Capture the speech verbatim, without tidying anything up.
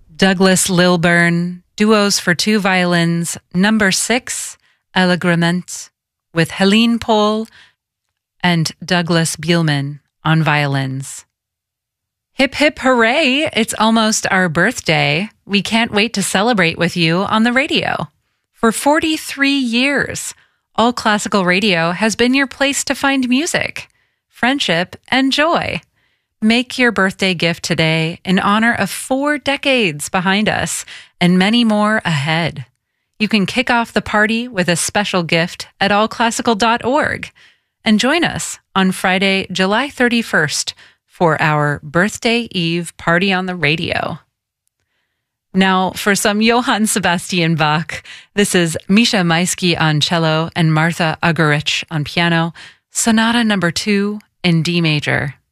Douglas Lilburn, duos for two violins, number six, Allegrement, with Helene Pohl and Douglas Bielman on violins. Hip hip hooray, it's almost our birthday. We can't wait to celebrate with you on the radio. For forty-three years, All Classical Radio has been your place to find music, friendship, and joy. Make your birthday gift today in honor of four decades behind us and many more ahead. You can kick off the party with a special gift at all classical dot org and join us on Friday, July thirty-first for our Birthday Eve party on the radio. Now for some Johann Sebastian Bach. This is Misha Maisky on cello and Martha Argerich on piano, Sonata number two in D major.